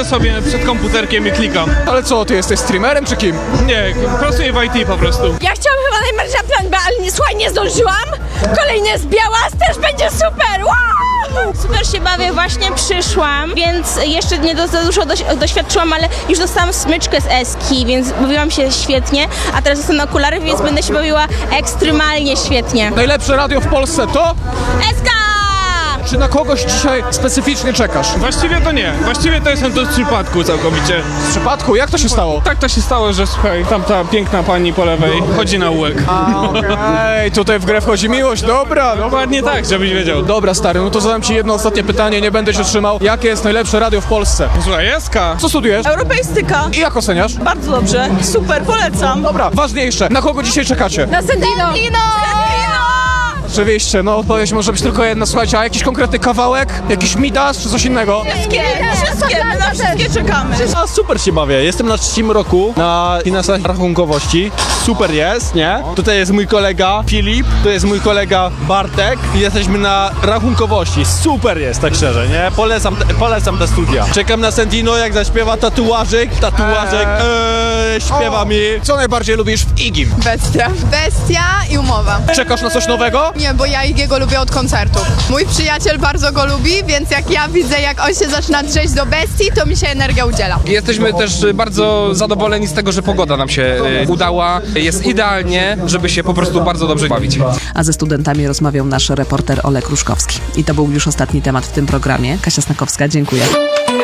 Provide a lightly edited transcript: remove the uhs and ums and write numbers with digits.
siedzę sobie przed komputerkiem i klikam. Ale co, ty jesteś streamerem czy kim? Nie, pracuję w IT po prostu. Ja chciałam chyba najbardziej na plan B, ale nie, słuchaj, nie zdążyłam. Kolejny jest Białas, też będzie super! Wow! Super się bawię, właśnie przyszłam, więc jeszcze nie za dużo doświadczyłam, ale już dostałam smyczkę z Eski, więc bawiłam się świetnie, a teraz dostanę okulary, więc będę się bawiła ekstremalnie świetnie. Najlepsze radio w Polsce to? Eska! Czy na kogoś dzisiaj specyficznie czekasz? Właściwie to nie. Właściwie to jestem tu z przypadku całkowicie. W przypadku, jak to się stało? Tak to się stało, że słuchaj, tamta piękna pani po lewej chodzi na ułek. Okej, tutaj w grę wchodzi miłość, dobra. Dokładnie tak, żebyś wiedział. Dobra, stary, no to zadam ci jedno ostatnie pytanie, nie będę się trzymał. Jakie jest najlepsze radio w Polsce? Słuchaj, Eska. Co studujesz? Europeistyka. I jak oceniasz? Bardzo dobrze. Super, polecam. Dobra, ważniejsze, na kogo dzisiaj czekacie? Na Sendino! Oczywiście, no odpowiedź może być tylko jedna, słuchajcie, a jakiś konkretny kawałek? Jakiś Midas czy coś innego? Wszystkie, my na wszystkie czekamy. A super się bawię, jestem na 3. roku na finansach rachunkowości, super jest, nie? Tutaj jest mój kolega Filip, tu jest mój kolega Bartek i jesteśmy na rachunkowości, super jest, tak szczerze, nie? Polecam te studia. Czekam na Sendino, jak zaśpiewa tatuażyk, śpiewa mi. Co najbardziej lubisz w Igim? Bestia i Umowa. Czekasz na coś nowego? Nie, bo ja Igiego lubię od koncertów. Mój przyjaciel bardzo go lubi, więc jak ja widzę, jak on się zaczyna drzeć do Bestii, to mi się energia udziela. Jesteśmy też bardzo zadowoleni z tego, że pogoda nam się udała. Jest idealnie, żeby się po prostu bardzo dobrze bawić. A ze studentami rozmawiał nasz reporter Olek Ruszkowski. I to był już ostatni temat w tym programie. Kasia Snakowska, dziękuję.